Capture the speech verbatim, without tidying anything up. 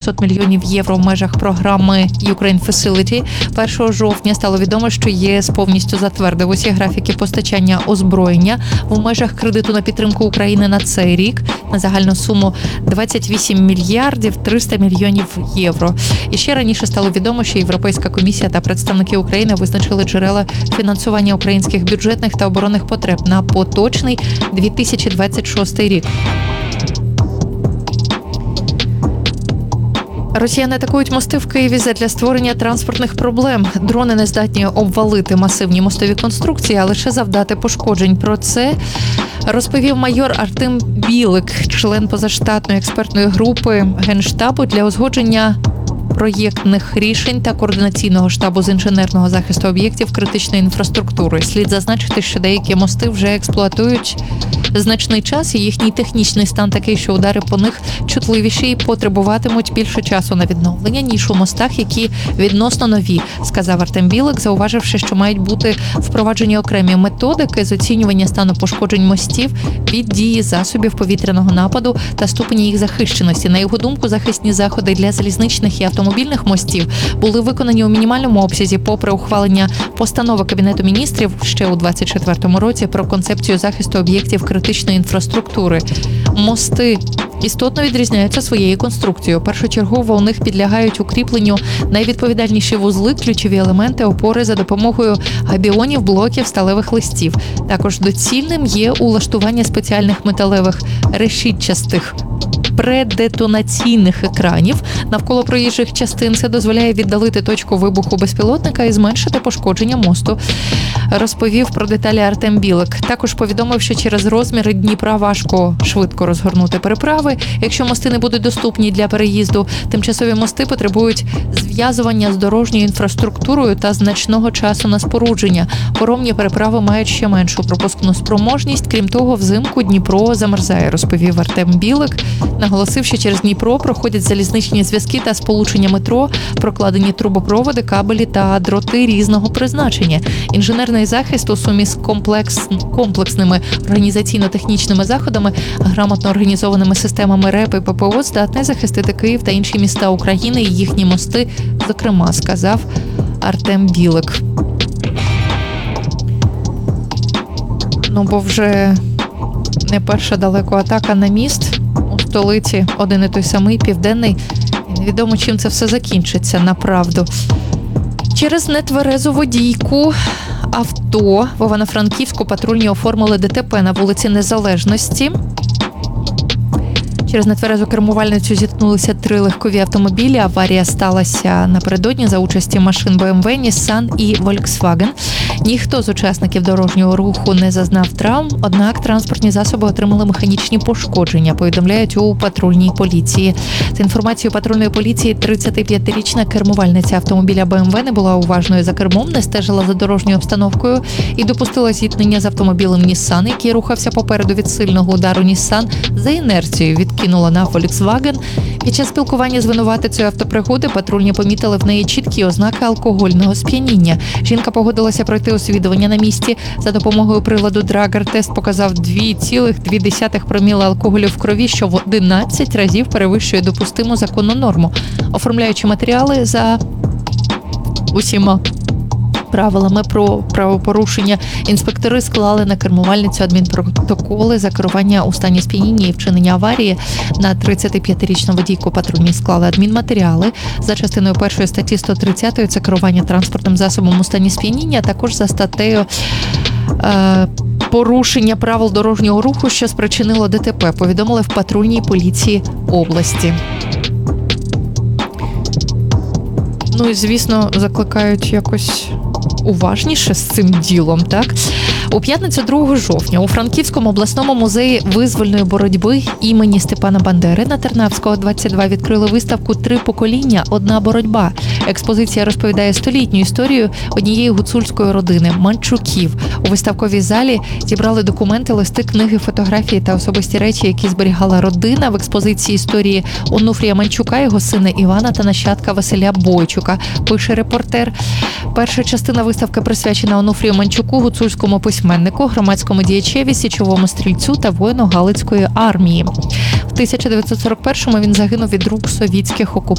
п'ятсот мільйонів євро в межах програми Ukraine Facility. першого жовтня стало відомо, що ЄС повністю затвердив усі графіки постачання озброєння в межах кредиту на підтримку України на цей рік на загальну суму двадцять вісім мільярдів триста мільйонів євро. І ще раніше стало відомо, що Європейська комісія та представники України визначили джерела фінансування українських бюджетних та оборонних потреб на поточний дві тисячі двадцять шостий рік. Росіяни атакують мости в Києві задля створення транспортних проблем. Дрони не здатні обвалити масивні мостові конструкції, а лише завдати пошкоджень. Про це розповів майор Артем Білик, член позаштатної експертної групи Генштабу для узгодження проєктних рішень та координаційного штабу з інженерного захисту об'єктів критичної інфраструктури. Слід зазначити, що деякі мости вже експлуатують значний час, і їхній технічний стан такий, що удари по них чутливіші і потребуватимуть більше часу на відновлення, ніж у мостах, які відносно нові, сказав Артем Білик, зауваживши, що мають бути впроваджені окремі методики з оцінювання стану пошкоджень мостів від дії засобів повітряного нападу та ступені їх захищеності. На його думку, захисні заходи для залізничних і автомобільних мостів були виконані у мінімальному обсязі попри ухвалення постанови Кабінету міністрів ще у двадцять четвертому році про концепцію захисту об'єктів критичної інфраструктури. Мости істотно відрізняються своєю конструкцією. Першочергово у них підлягають укріпленню найвідповідальніші вузли, ключові елементи, опори за допомогою габіонів, блоків, сталевих листів. Також доцільним є улаштування спеціальних металевих решітчастих предетонаційних екранів навколо проїжджих частин. Це дозволяє віддалити точку вибуху безпілотника і зменшити пошкодження мосту, розповів про деталі Артем Білик. Також повідомив, що через розміри Дніпра важко швидко розгорнути переправи. Якщо мости не будуть доступні для переїзду, тимчасові мости потребують зв'язування з дорожньою інфраструктурою та значного часу на спорудження. Поромні переправи мають ще меншу пропускну спроможність. Крім того, взимку Дніпро замерзає, розповів Артем Білик. Наголосив, що через Дніпро проходять залізничні зв'язки та сполучення метро, прокладені трубопроводи, кабелі та дроти різного призначення. Інженерний захист у сумі з комплекс... комплексними організаційно-технічними заходами, грамотно організованими системами РЕП і ППО здатний захистити Київ та інші міста України і їхні мости, зокрема, сказав Артем Білик. Ну, бо вже не перша далеко атака на міст у столиці, один і той самий, південний. І невідомо, чим це все закінчиться, направду. Через нетверезу водійку авто в Івано-Франківську патрульні оформили ДТП на вулиці Незалежності. Через нетверезу кермувальницю зіткнулися три легкові автомобілі. Аварія сталася напередодні за участі машин Бе Ем Ве, Нісан і Volkswagen. Ніхто з учасників дорожнього руху не зазнав травм, однак транспортні засоби отримали механічні пошкодження, повідомляють у патрульній поліції. За інформацією патрульної поліції, тридцятип'ятирічна кермувальниця автомобіля Бе Ем Ве не була уважною за кермом, не стежила за дорожньою обстановкою і допустила зіткнення з автомобілем Нісан, який рухався попереду. Від сильного удару Нісан за інерцією відкинула на Volkswagen. Під час спілкування з винуватицею автопригоди патрульні помітили в неї чіткі ознаки алкогольного сп'яніння. Жінка погодилася пройти освідування на місці. За допомогою приладу Драгер-тест показав два цілих дві десятих проміла алкоголю в крові, що в одинадцять разів перевищує допустиму законну норму. Оформляючи матеріали за усіма правилами про правопорушення, інспектори склали на кермувальницю адмінпротоколи за керування у стані сп'яніння і вчинення аварії. На тридцятип'ятирічну водійку патрульні склали адмінматеріали за частиною першої статті сто тридцять, це керування транспортним засобом у стані сп'яніння, а також за статтею е, порушення правил дорожнього руху, що спричинило ДТП, повідомили в патрульній поліції області. Ну і, звісно, закликають якось уважніше з цим ділом, так? У п'ятницю другого жовтня у Франківському обласному музеї визвольної боротьби імені Степана Бандери на Тернавського, двадцять два відкрили виставку «Три покоління. Одна боротьба». Експозиція розповідає столітню історію однієї гуцульської родини – Манчуків. У виставковій залі зібрали документи, листи, книги, фотографії та особисті речі, які зберігала родина. В експозиції історії Онуфрія Манчука, його сина Івана та нащадка Василя Бойчука, пише репортер. Перша частина виставки присвячена Онуфрію Манчуку, гуцульському письменнику, громадському діячеві, січовому стрільцю та воїну Галицької армії. В тисяча дев'ятсот сорок першому він загинув від рук совітських окупантів.